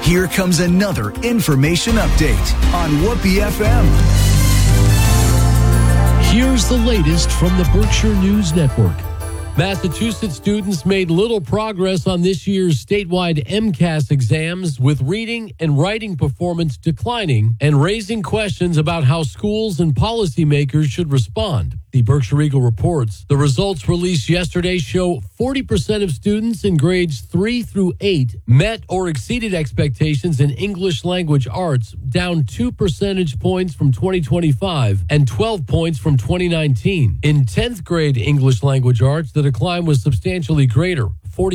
Here comes another information update on Whoopee FM. Here's the latest from the Berkshire News Network. Massachusetts students made little progress on this year's statewide MCAS exams, with reading and writing performance declining and raising questions about how schools and policymakers should respond. The Berkshire Eagle reports the results released yesterday show 40% of students in grades 3 through 8 met or exceeded expectations in English language arts, down 2 percentage points from 2025 and 12 points from 2019. In 10th grade English language arts, the decline was substantially greater.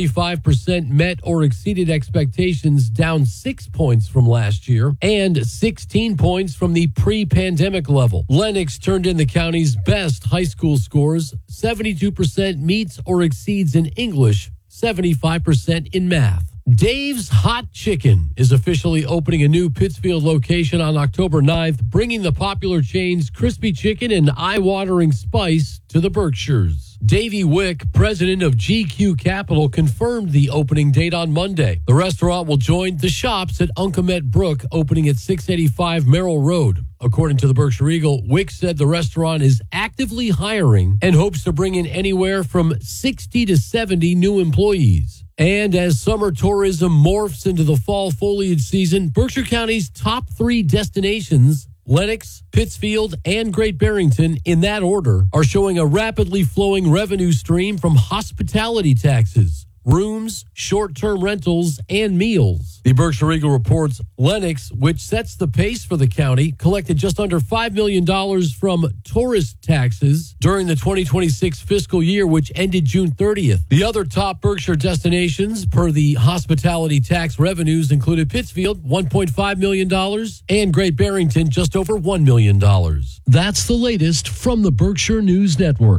45% met or exceeded expectations, down 6 points from last year and 16 points from the pre-pandemic level. Lenox turned in the county's best high school scores. 72% meets or exceeds in English, 75% in math. Dave's Hot Chicken is officially opening a new Pittsfield location on October 9th, bringing the popular chain's crispy chicken and eye-watering spice to the Berkshires. Davey Wick, president of GQ Capital, confirmed the opening date on Monday. The restaurant will join the Shops at Uncomet Brook, opening at 685 Merrill Road. According to the Berkshire Eagle, Wick said the restaurant is actively hiring and hopes to bring in anywhere from 60 to 70 new employees. And as summer tourism morphs into the fall foliage season, Berkshire County's top 3 destinations, Lenox, Pittsfield, and Great Barrington, in that order, are showing a rapidly flowing revenue stream from hospitality taxes, rooms, short-term rentals, and meals. The Berkshire Eagle reports Lenox, which sets the pace for the county, collected just under $5 million from tourist taxes during the 2026 fiscal year, which ended June 30th. The other top Berkshire destinations, per the hospitality tax revenues, included Pittsfield, $1.5 million, and Great Barrington, just over $1 million. That's the latest from the Berkshire News Network.